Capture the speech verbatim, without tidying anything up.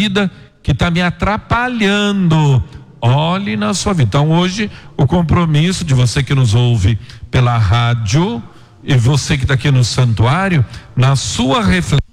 vida que está me atrapalhando. Olhe na sua vida. Então hoje o compromisso de você que nos ouve pela rádio e você que está aqui no santuário, na sua reflexão,